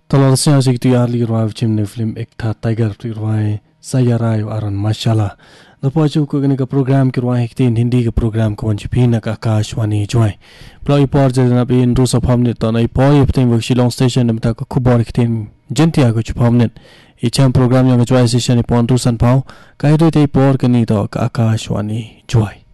Tolong siapa sih tu yang lihat wajib cimne film ekta tiger terwai saya rayu aran masalah. Lepas itu kau kena ke program kerwai hektin Hindi ke program kau wanjipin nak Akashwani joy. Pelau ipor jadi nabi Indus apam net tanai ipor ipting waktu Shillong station nampak ke kubor hektin jentia aku cupam net. Icam program yang joy session ipor Indusan pau. Kaido te ipor kini to ke Akashwani joy.